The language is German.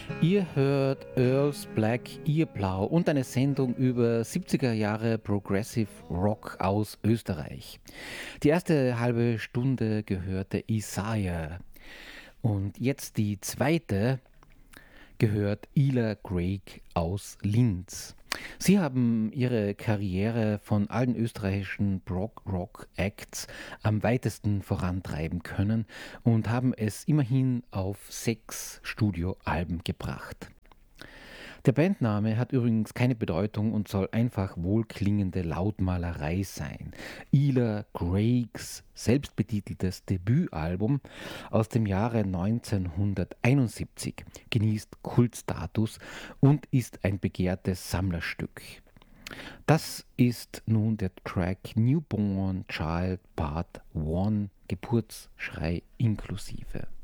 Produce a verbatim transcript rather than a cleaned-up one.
Ihr hört Earls Black Earblau und eine Sendung über siebziger Jahre Progressive Rock aus Österreich. Die erste halbe Stunde gehörte Isaiah und jetzt die zweite gehört Ila Craig aus Linz. Sie haben ihre Karriere von allen österreichischen Prog-Rock-Acts am weitesten vorantreiben können und haben es immerhin auf sechs Studioalben gebracht. Der Bandname hat übrigens keine Bedeutung und soll einfach wohlklingende Lautmalerei sein. Ila Craigs selbstbetiteltes Debütalbum aus dem Jahre neunzehnhunderteinundsiebzig genießt Kultstatus und ist ein begehrtes Sammlerstück. Das ist nun der Track Newborn Child Part eins, Geburtsschrei inklusive.